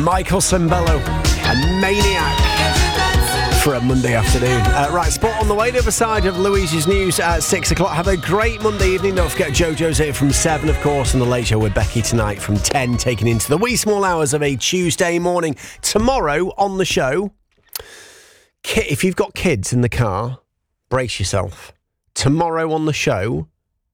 Michael Sembello and Maniac for a Monday afternoon. Right, sport on the way, the other side of Louise's news at 6 o'clock. Have a great Monday evening. Don't forget JoJo's here from 7, of course, and The Late Show with Becky tonight from 10, taking into the wee small hours of a Tuesday morning. Tomorrow on the show, if you've got kids in the car, brace yourself. Tomorrow on the show,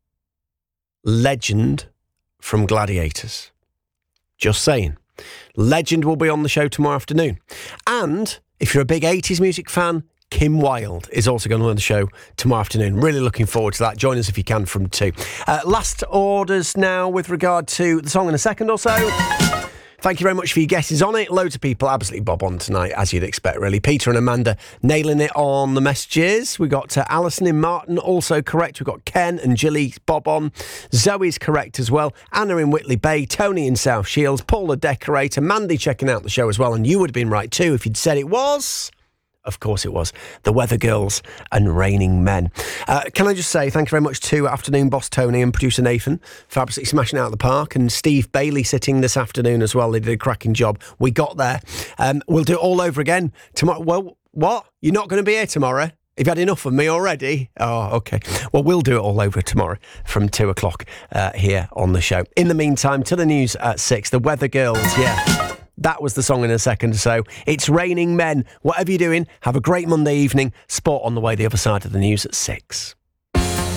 Legend from Gladiators. Just saying. Legend will be on the show tomorrow afternoon. And if you're a big 80s music fan, Kim Wilde is also going to be on the show tomorrow afternoon. Really looking forward to that. Join us if you can from 2. Last orders now with regard to the song in a second or so. Thank you very much for your guesses on it. Loads of people absolutely bob on tonight, as you'd expect, really. Peter and Amanda nailing it on the messages. We got Alison in Martin, also correct. We've got Ken and Gilly bob on. Zoe's correct as well. Anna in Whitley Bay. Tony in South Shields. Paul the decorator. Mandy checking out the show as well. And you would have been right too if you'd said it was... Of course it was. The Weather Girls and Raining Men. Can I just say thank you very much to afternoon boss Tony and producer Nathan for absolutely smashing out of the park, and Steve Bailey sitting this afternoon as well. They did a cracking job. We got there. We'll do it all over again tomorrow. Well, what? You're not going to be here tomorrow? You've had enough of me already? Oh, OK. Well, we'll do it all over tomorrow from 2 o'clock here on the show. In the meantime, to the news at 6. The Weather Girls, yeah. That was the song in a second or so. It's Raining Men. Whatever you're doing, have a great Monday evening. Sport on the way, the other side of the news at 6.